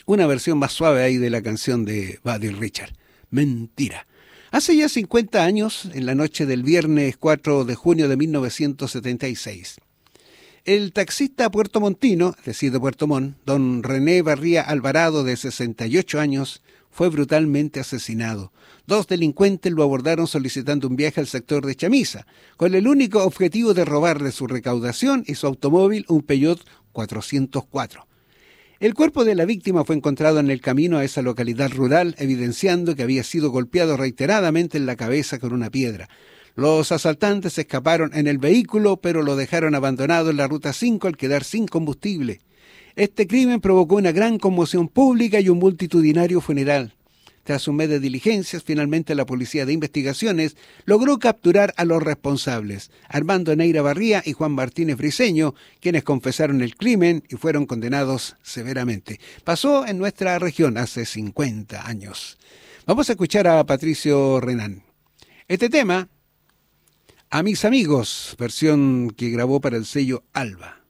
una versión más suave ahí de la canción de Buddy Richard. Mentira. Hace ya 50 años, en la noche del viernes 4 de junio de 1976, el taxista puertomontino, es decir, de Puerto Montt, don René Barría Alvarado, de 68 años, fue brutalmente asesinado. Dos delincuentes lo abordaron solicitando un viaje al sector de Chamisa, con el único objetivo de robarle su recaudación y su automóvil, un Peugeot 404. El cuerpo de la víctima fue encontrado en el camino a esa localidad rural, evidenciando que había sido golpeado reiteradamente en la cabeza con una piedra. Los asaltantes escaparon en el vehículo, pero lo dejaron abandonado en la Ruta 5 al quedar sin combustible. Este crimen provocó una gran conmoción pública y un multitudinario funeral. Tras un mes de diligencias, finalmente la Policía de Investigaciones logró capturar a los responsables, Armando Neira Barría y Juan Martínez Briceño, quienes confesaron el crimen y fueron condenados severamente. Pasó en nuestra región hace 50 años. Vamos a escuchar a Patricio Renán. Este tema, A mis amigos, versión que grabó para el sello Alba.